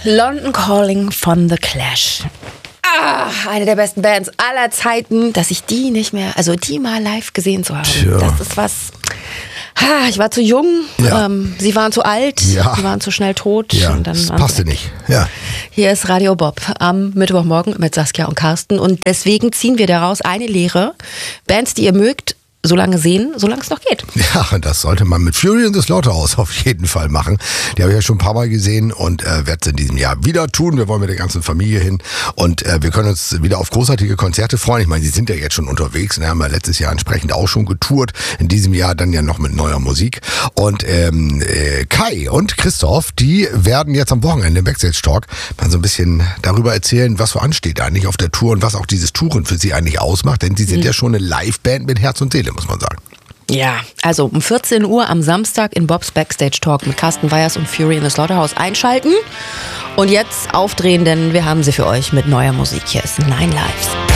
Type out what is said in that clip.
London Calling von The Clash. Eine der besten Bands aller Zeiten, dass ich die nicht mehr, also die mal live gesehen zu haben. Tja. Das ist was. Ich war zu jung, Ja. sie waren zu alt, Ja. sie waren zu schnell tot. Ja, und dann das waren passte sie- nicht. Ja. Hier ist Radio Bob am Mittwochmorgen mit Saskia und Carsten. Und deswegen ziehen wir daraus eine Lehre. Bands, die ihr mögt, so lange sehen, solange es noch geht. Ja, das sollte man mit Fury in the Slaughterhouse auf jeden Fall machen. Die habe ich ja schon ein paar Mal gesehen und werde es in diesem Jahr wieder tun. Wir wollen mit der ganzen Familie hin und wir können uns wieder auf großartige Konzerte freuen. Ich meine, sie sind ja jetzt schon unterwegs und haben ja letztes Jahr entsprechend auch schon getourt. In diesem Jahr dann ja noch mit neuer Musik. Und Kai und Christoph, die werden jetzt am Wochenende im Backstage Talk mal so ein bisschen darüber erzählen, was so ansteht eigentlich auf der Tour und was auch dieses Touren für sie eigentlich ausmacht. Denn sie sind ja schon eine Liveband mit Herz und Seele, muss man sagen. Ja, also um 14 Uhr am Samstag in Bobs Backstage Talk mit Carsten Weyers und Fury in the Slaughterhouse einschalten. Und jetzt aufdrehen, denn wir haben sie für euch mit neuer Musik. Hier ist Nine Lives.